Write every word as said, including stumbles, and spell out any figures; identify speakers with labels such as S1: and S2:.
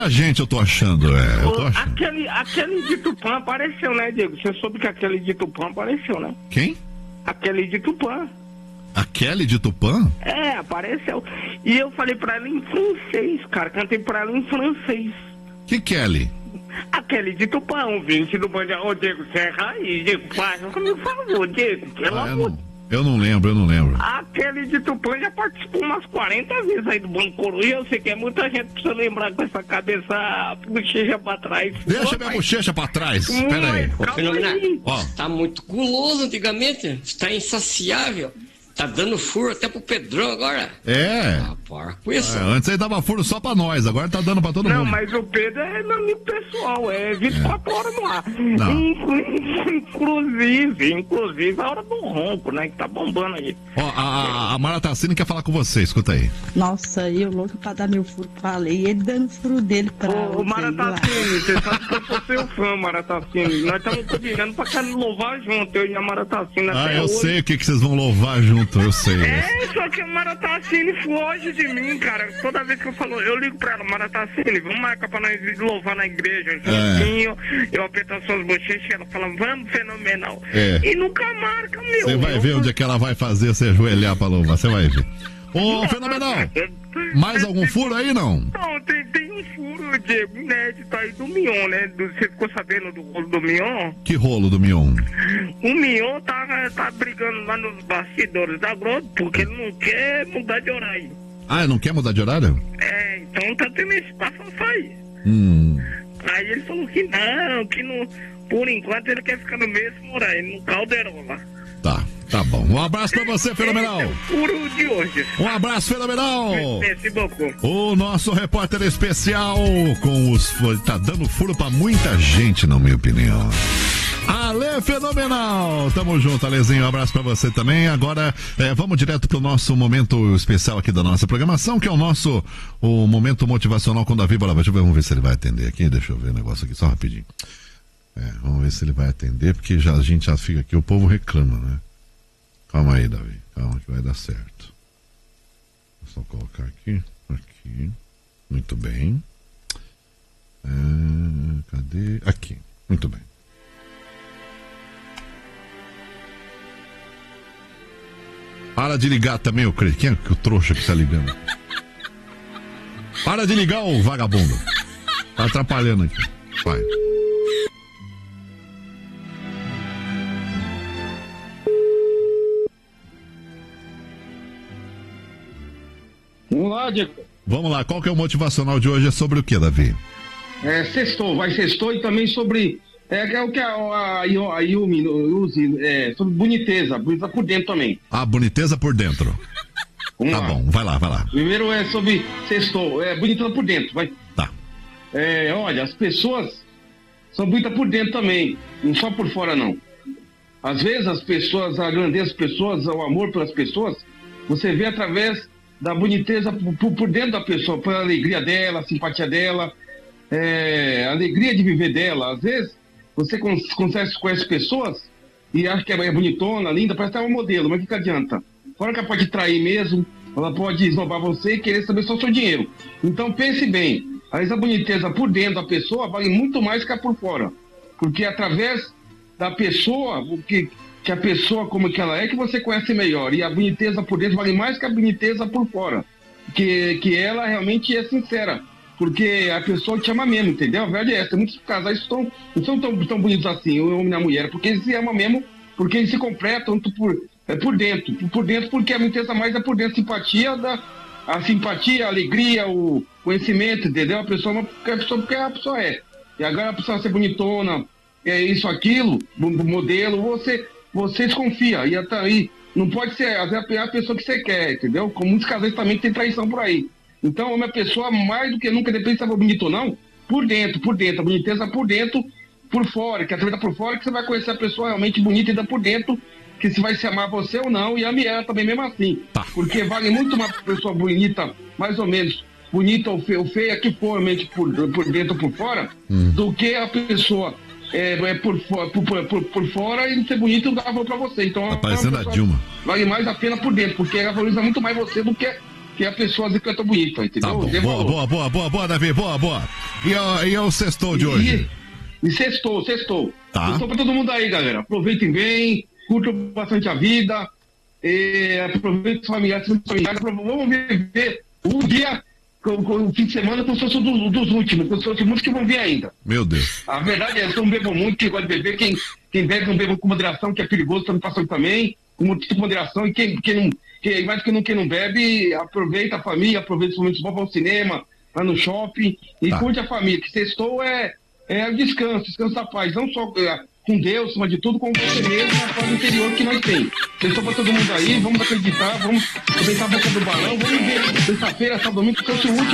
S1: A gente, eu tô achando, é. Eu tô achando.
S2: Aquele, aquele de Tupã apareceu, né, Diego? Você soube que aquele de Tupã apareceu, né?
S1: Quem?
S2: Aquele de Tupã.
S1: A Kelly de Tupã?
S2: É, apareceu. E eu falei pra ela em francês, cara. Cantei pra ela em francês.
S1: Que Kelly?
S2: Aquele de Tupã, um vinte do Band. Ô, Diego, você é raiz, Diego. Faz, por favor, Diego. Pelo
S1: Ah, eu,
S2: amor.
S1: não, eu não lembro, eu não lembro.
S2: Aquele de Tupã já participou umas quarenta vezes aí do Banco Coruja. Eu sei que é muita gente precisa lembrar com essa cabeça bochecha pra trás.
S1: Deixa minha bochecha pra trás. Pera aí.
S3: Ô, Fenomenal,
S1: Ó.
S3: tá muito guloso antigamente, está insaciável. Tá dando furo até pro Pedrão agora.
S1: É.
S3: Ah, porco isso.
S1: É, antes aí dava furo só pra nós, agora tá dando pra todo
S2: Não,
S1: mundo.
S2: mas o Pedro é meu amigo pessoal, é vinte e quatro horas no ar.
S1: Não.
S2: Inclusive, inclusive a hora do ronco, né, que tá bombando aí.
S1: Ó, a, a, a Mara Tassini quer falar com você, escuta aí.
S4: Nossa, eu louco pra dar meu furo pra ela. E ele dando furo dele pra
S2: Ô, ô Maratacine, você sabe que eu sou seu fã, Maratacine. Nós estamos combinando pra querer louvar junto, eu e a Maratacine.
S1: Ah, eu hoje. sei o que, que vocês vão louvar junto, eu sei.
S2: É, só que a Maratacine foge de mim, cara. Toda vez que eu falo, eu ligo pra ela, Maratacine, vamos marcar pra nós louvar na igreja juntinho. É. Eu aperto as suas bochechas e ela fala, vamos, fenomenal. É. E nunca marca, meu.
S1: Você vai
S2: eu...
S1: ver onde é que ela vai fazer você ajoelhar pra louvar, você vai ver. Ô, Fenomenal, mais algum furo aí, não?
S2: Não, tem, tem um furo, Diego, inédito aí do Mion, né? Do, você ficou sabendo do rolo do Mion?
S1: Que rolo do Mion?
S2: O Mion tá, tá brigando lá nos bastidores da Globo, porque ele não quer mudar de horário.
S1: Ah, ele não quer mudar de horário?
S2: É, então tá tendo esse passo aí.
S1: Hum.
S2: Aí ele falou que não, que não, por enquanto ele quer ficar no mesmo horário, no Calderola.
S1: Tá. Tá bom. Um abraço pra você, Fenomenal.
S2: Esse é o furo de hoje.
S1: Um abraço, Fenomenal.
S2: Merci beaucoup.
S1: O nosso repórter especial com os... Tá dando furo pra muita gente, na minha opinião. Ale Fenomenal. Tamo junto, Alezinho. Um abraço pra você também. Agora, é, vamos direto pro nosso momento especial aqui da nossa programação, que é o nosso o momento motivacional com o Davi Bola. Deixa eu ver, vamos ver se ele vai atender aqui. Deixa eu ver o negócio aqui, só rapidinho. É, vamos ver se ele vai atender, porque já, a gente já fica aqui, o povo reclama, né? Calma aí, Davi. Calma que vai dar certo. Vou só colocar aqui. Aqui. Muito bem. É, cadê? Aqui. Muito bem. Para de ligar também, o Cris. Quem é que o trouxa que está ligando? Para de ligar, ô vagabundo. Tá atrapalhando aqui. Vai.
S5: Vamos lá, Diego.
S1: Vamos lá, qual que é o motivacional de hoje? É sobre o que, Davi?
S5: É, sextou, vai sextou e também sobre, é, é o que a, a, a Yumi use, é, sobre boniteza, boniteza por dentro também.
S1: Ah, boniteza por dentro.
S5: Vamos
S1: tá
S5: lá.
S1: bom, vai lá, vai lá.
S5: Primeiro é sobre sextou, é boniteza por dentro, vai.
S1: Tá.
S5: É, olha, as pessoas são bonitas por dentro também, não só por fora não. Às vezes as pessoas, a grandeza das pessoas, o amor pelas pessoas, você vê através da boniteza por, por dentro da pessoa, pela alegria dela, a simpatia dela, é, a alegria de viver dela. Às vezes, você consegue conhecer pessoas e acha que é bonitona, linda, parece até um modelo, mas o que adianta? Fora que ela pode trair mesmo, ela pode esnobar você e querer saber só o seu dinheiro. Então pense bem, às vezes a boniteza por dentro da pessoa vale muito mais que a por fora. Porque através da pessoa, que, que a pessoa como que ela é, que você conhece melhor. E a boniteza por dentro vale mais que a boniteza por fora. Que, que ela realmente é sincera. Porque a pessoa te ama mesmo, entendeu? A verdade é essa. Muitos casais estão, não são tão, tão bonitos assim, o homem e a mulher, porque eles se amam mesmo, porque eles se completam por, é, por dentro. Por dentro, porque a boniteza mais é por dentro. Simpatia, da, a simpatia, a alegria, o conhecimento, entendeu? A pessoa ama porque a pessoa, porque a pessoa é. E agora a pessoa ser bonitona, é isso, aquilo, modelo, você, você desconfia. E até aí, não pode ser, às vezes, a pessoa que você quer, entendeu? Como muitos casais também tem traição por aí. Então, uma pessoa, mais do que nunca, depende se ela é bonita ou não, por dentro, por dentro, a boniteza por dentro, por fora, que através da por fora que você vai conhecer a pessoa realmente bonita e da por dentro, que se vai se amar você ou não, e amar ela também mesmo assim.
S1: Tá.
S5: Porque vale muito mais uma pessoa bonita, mais ou menos, bonita ou feia, ou feia que for realmente por, por dentro ou por fora, hum. do que a pessoa é, é por, por, por, por fora e não ser bonito e dar valor pra você. Então,
S1: tá parecendo a Dilma.
S5: Vale mais a pena por dentro, porque ela valoriza muito mais você do que que a pessoa se canta bonita, entendeu?
S1: Tá bom. Boa, boa, boa, boa, boa, Davi, boa, boa. E o, e o sextou de hoje?
S5: E, e sextou, sextou.
S1: Tá.
S5: Sextou pra todo mundo aí, galera. Aproveitem bem, curtam bastante a vida, eh, aproveitem os familiares, familiares, vamos viver o dia, o, o fim de semana, como se fosse dos, dos últimos, como se fosse muitos que vão vir ainda.
S1: Meu Deus.
S5: A verdade é que não bebam muito, quem gosta de beber, quem, quem bebe não beba com moderação, que é perigoso, estamos passando também, com muito moderação, e quem, quem não, quem, mais que não, quem não bebe, aproveita a família, aproveita os momentos bons para o cinema, vai no shopping, e
S1: tá.
S5: curte a família, que sextou é, é o descanso, descanso da paz, não só é, com Deus, mas de tudo com você mesmo, a paz interior que nós temos. Sextou para todo mundo aí, vamos acreditar, vamos aproveitar a boca do balão, vamos ver sexta-feira, sábado, domingo, que fosse o último.